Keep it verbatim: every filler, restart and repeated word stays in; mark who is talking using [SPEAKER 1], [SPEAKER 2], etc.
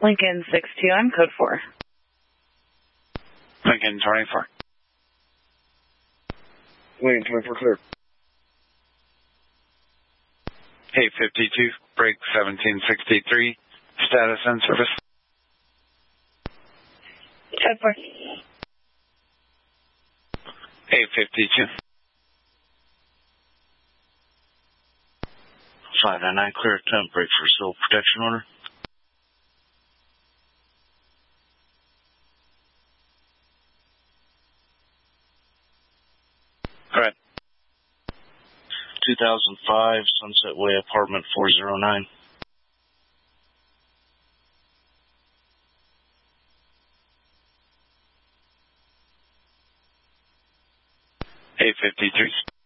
[SPEAKER 1] Lincoln six two, I'm code four.
[SPEAKER 2] Lincoln twenty-four.
[SPEAKER 3] Lincoln twenty-four clear.
[SPEAKER 2] eight fifty-two, break seventeen sixty-three, status and service.
[SPEAKER 1] Code four.
[SPEAKER 2] eight fifty-two.
[SPEAKER 4] five nine nine, clear attempt, break for civil protection order.
[SPEAKER 2] Correct.
[SPEAKER 4] two thousand five, Sunset Way, apartment four oh nine.
[SPEAKER 2] eight fifty-three.